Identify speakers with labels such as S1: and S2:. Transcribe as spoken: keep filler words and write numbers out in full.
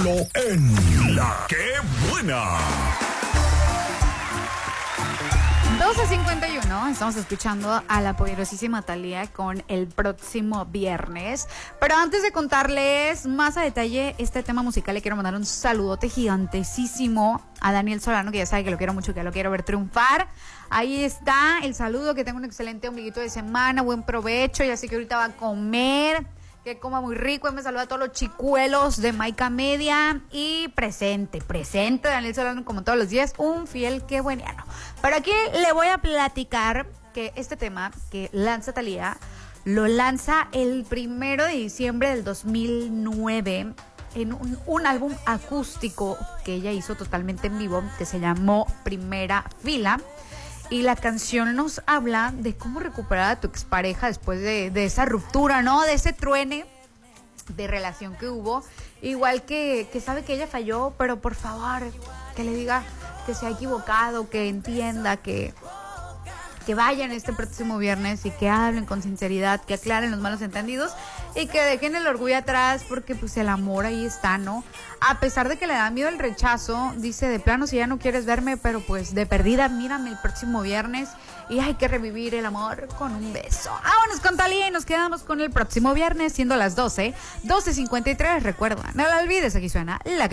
S1: solo en La Que Buena.
S2: doce cincuenta y uno, estamos escuchando a la poderosísima Thalía con el próximo viernes. Pero antes de contarles más a detalle este tema musical, le quiero mandar un saludote gigantesísimo a Daniel Solano, que ya sabe que lo quiero mucho, que lo quiero ver triunfar. Ahí está el saludo, que tenga un excelente ombliguito de semana, buen provecho, ya sé que ahorita va a comer, que coma muy rico. Y me saluda a todos los chicuelos de Maica Media. Y presente, presente Daniel Solano como todos los días, un fiel que bueniano. Pero aquí le voy a platicar que este tema que lanza Thalía, lo lanza el primero de diciembre del dos mil nueve en un, un álbum acústico que ella hizo totalmente en vivo, que se llamó Primera Fila. Y la canción nos habla de cómo recuperar a tu expareja después de, de esa ruptura, ¿no? De ese truene de relación que hubo. Igual que, que sabe que ella falló, pero por favor, que le diga que se ha equivocado, que entienda, que, que vayan este próximo viernes y que hablen con sinceridad, que aclaren los malos entendidos y que dejen el orgullo atrás, porque pues el amor ahí está, ¿no? A pesar de que le da miedo el rechazo, dice, de plano, si ya no quieres verme, pero pues de perdida, mírame el próximo viernes y hay que revivir el amor con un beso. Vámonos con Thalía y nos quedamos con el próximo viernes, siendo las doce, doce cincuenta y tres. Recuerda, no lo olvides, aquí suena La Que